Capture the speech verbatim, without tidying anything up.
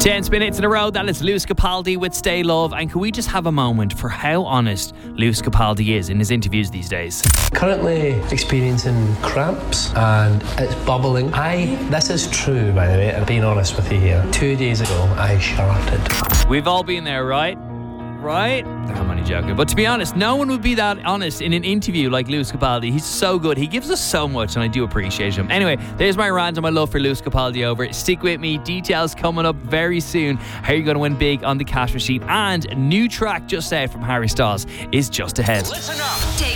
Ten minutes in a row, that is Lewis Capaldi with Stay Love. And can we just have a moment for how honest Lewis Capaldi is in his interviews these days? Currently experiencing cramps and it's bubbling. I, this is true, by the way, I'm being honest with you here. Two days ago, I sharted. We've all been there, right? Right? I'm only joking. But to be honest, no one would be that honest in an interview like Lewis Capaldi. He's so good. He gives us so much and I do appreciate him. Anyway, there's my rant and my love for Lewis Capaldi over. Stick with me. Details coming up very soon. How you're going to win big on the cash machine. And a new track just out from Harry Styles is just ahead. Listen up.